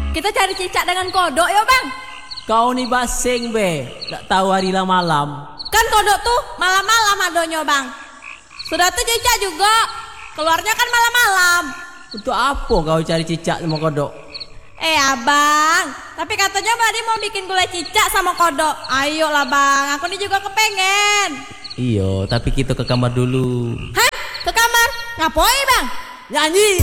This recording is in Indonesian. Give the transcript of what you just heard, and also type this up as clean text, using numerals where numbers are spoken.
Kita cari cicak dengan kodok ya bang. Kau nih basing be, tak tahu hari lah malam. Kan kodok tuh malam-malam adonyo bang. Sudah tuh cicak juga, keluarnya kan malam-malam. Untuk apa kau cari cicak sama kodok? Abang, tapi katanya Madi mau bikin gulai cicak sama kodok. Ayolah bang, aku nih juga kepengen. Iyo, tapi kita ke kamar dulu. Hah? Ke kamar? Ngapain bang? Nyanyi.